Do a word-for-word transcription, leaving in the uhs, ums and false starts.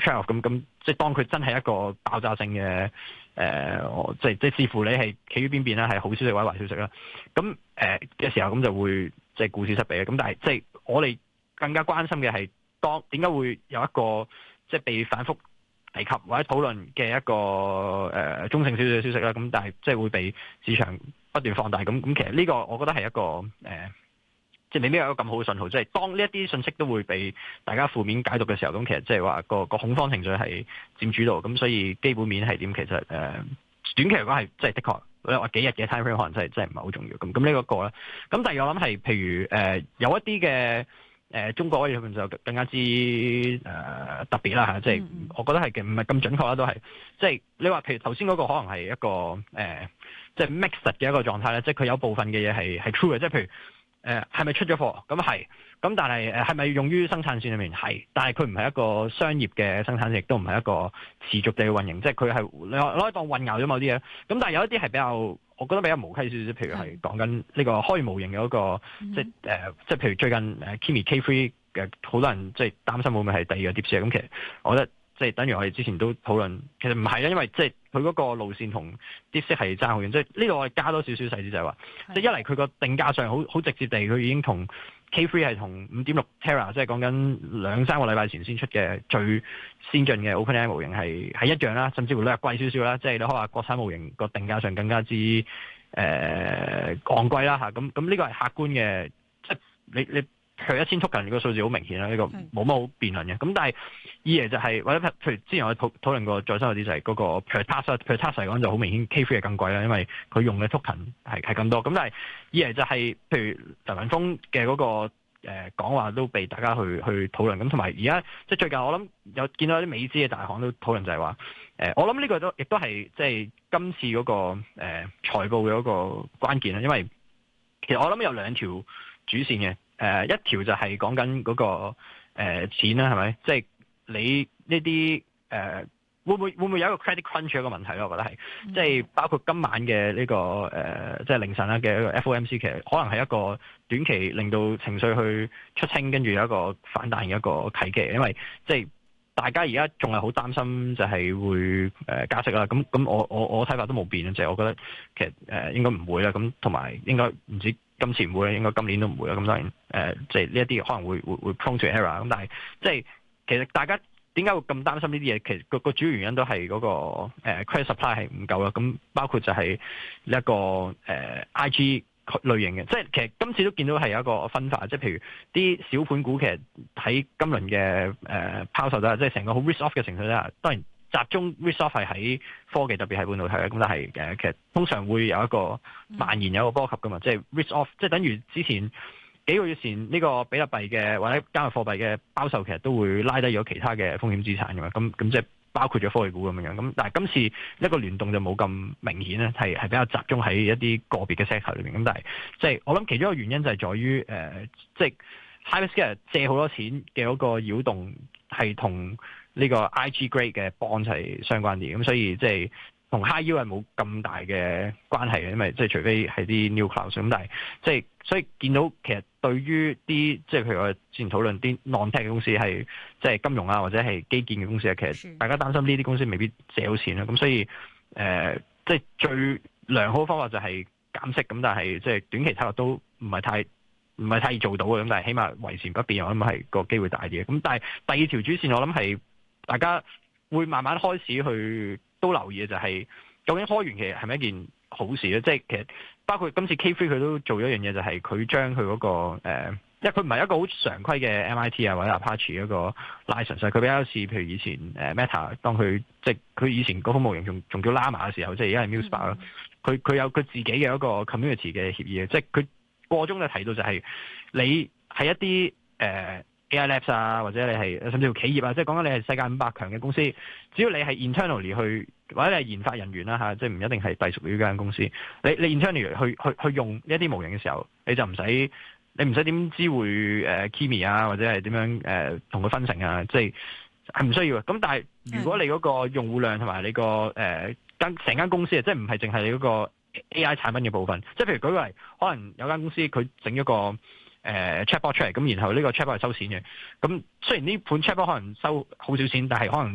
twelve 咁咁，即係當佢真係一個爆炸性嘅誒，即係即係視乎你係企於邊邊啦，係好消息或者壞消息啦。咁誒嘅時候咁就會即係顧此失彼。咁但係即係我哋更加關心嘅係當點解會有一個即係被反覆提及或者討論嘅一個誒、呃、中性少少嘅消息啦。咁但係即係會被市場不斷放大。咁咁其實呢個我覺得係一個誒。呃即係未必有一個咁好嘅信號，即係當呢一啲信息都會被大家負面解讀嘅時候，咁其實即係話個個恐慌情緒係佔主導，咁所以基本面係點？其實誒、呃、短期嚟講係即係的確，我話幾日嘅 time frame 可能真係真係唔係好重要。咁咁呢一個啦。咁第二我諗係譬如誒、呃、有一啲嘅誒中國嗰邊就更加之誒、呃、特別啦嚇，即係我覺得係嘅唔係咁準確啦，都係即係你話譬如頭先嗰個可能係一個誒、呃、即係 mixed 嘅一個狀態咧，即係佢有部分嘅嘢係係 true 嘅，即係譬如。誒係咪出咗貨？咁係，咁但係誒係咪用於生產線裏面？係，但係佢唔係一個商業嘅生產線，亦都唔係一個持續地運營，即係佢係你攞可以當混淆咗某啲嘢。咁但係有一啲係比較，我覺得比較無稽少少，譬如係講緊呢個開源模型嘅嗰個，即係誒，即係譬如最近誒 Kimi K 三嘅好多人即係擔心會唔會係第二個 DeepSeek。咁其實我覺得。即係等於我哋之前都討論，其實唔係啦，因為即係佢嗰個路線同 DeepSeek係爭好遠。即係呢度我哋加多少少細節就係話，即係一嚟佢個定價上好好直接地，佢已經同 K 三係同五點六 Tera，即係講緊兩三個禮拜前先出嘅最先進嘅 OpenAI 模型係係一樣啦，甚至乎略貴少少啦。即係你可以話國產模型個定價上更加之誒、呃、昂貴啦嚇。咁咁呢個係客觀嘅，即係你你。佢一千 token 個數字好明顯啦，呢、這個冇乜好辯論嘅。咁但係二嚟就係、是、或者譬如之前我哋討討論過再深嗰啲就係嗰個 per task，per task 嚟講就好明顯 K 三係更貴啦，因為佢用嘅 token 係係咁多。咁但係二嚟就係、是、譬如劉文峰嘅嗰個誒、呃、講話都被大家去去討論。咁同埋而家即係最近我諗有見到啲美資嘅大行都討論就係話誒，我諗呢個都亦都係即係今次嗰、那個誒、呃、財報嘅嗰個關鍵啦。因為其實我諗有兩條主線嘅。誒、呃、一條就係講緊嗰個誒、呃、錢啦，係咪？即係你呢啲誒會唔會會唔會有一個 credit crunch 嘅一個問題咧？我覺得係，即係包括今晚嘅呢、這個誒、呃，即係凌晨啦嘅一個 F O M C，其實可能係一個短期令到情緒去出清，跟住有一個反彈嘅一個契機。因為即係大家而家仲係好擔心就係會誒加息啦。咁咁我我我睇法都冇變，就係、是、我覺得其實誒、呃、應該唔會啦。咁同埋應該唔知。今次唔會，應該今年都唔會啦。咁當然，誒，即係呢一啲可能會會會 prone to error。咁但係，即係其實大家點解會咁擔心呢啲嘢？其實個個主要原因都係嗰個誒 credit supply 係唔夠啦。咁包括就係呢一個誒 I G 類型嘅，即係其實今次都見到係有一個分化。即係譬如啲小盤股，其實喺今輪嘅誒拋售底下，即係成個好 risk off 嘅情緒底下，當然。集中 risk off 係喺科技，特別係半導體嘅，咁但係誒，其實通常會有一個蔓延，有一個波及噶嘛，即係 risk off，即係等於之前幾個月前呢個比特幣嘅或者加密貨幣嘅拋售，其實都會拉低咗其他嘅風險資產噶嘛，咁咁即係包括咗科技股咁樣，咁但係今次一個聯動就冇咁明顯咧，係係比較集中喺一啲個別嘅 sector 裏面，咁但係即係我諗其中一個原因就係在於誒、呃，即係 hyperscaler 借好多錢嘅嗰個擾動係同。呢個 I G grade 嘅 bond 係相關啲，咁所以即係同 high yield 係冇咁大嘅關係嘅，因為即係除非係啲 new cloud 咁，但係即係所以見到其實對於啲即係譬如我之前討論啲 non-tech 嘅公司係即係金融啊或者係基建嘅公司啊，其實大家擔心呢啲公司未必借到錢啦，咁所以誒、呃、即係最良好嘅方法就係減息，咁但係即係短期睇落都唔係太唔係太易做到嘅，咁但係起碼維持不變，我諗係個機會大啲嘅。咁但係第二條主線我諗係。大家會慢慢開始去都留意嘅就係、是、究竟開源其實係咪一件好事咧？即、就、係、是、其實包括今次 K 三佢都做咗一樣嘢，就係佢將佢嗰個誒、呃，因為佢唔係一個好常規嘅 M I T 啊或者 Apache 嗰個 license，佢比較似譬如以前誒 Meta 當佢即係佢以前嗰幅模型仲仲叫 Llama 嘅時候，即係而家係 MuseSpark 咯。佢佢有佢自己嘅一個 community 嘅協議嘅，即係佢個中就提到就係你係一啲誒。呃A I Labs 啊，或者你係甚至乎企業啊，即係講緊你係世界五百強嘅公司，只要你係 internally 去，或者你係研發人員啦嚇，即係唔一定係隸屬於呢間公司，你你 internally 去去去用呢一啲模型嘅時候，你就唔使你唔使點知會誒 Kimi 啊，或者係點樣誒同佢分成啊，即係係唔需要嘅。咁但係如果你嗰個用戶量同埋你個誒間成間公司啊，即係唔係淨係你嗰個 A I 產品嘅部分，即係譬如舉個例，可能有間公司佢整一個。誒、呃、chatbot 出嚟，咁然後呢個 chatbot 係收錢嘅。咁雖然呢盤 chatbot 可能收好少錢，但係可能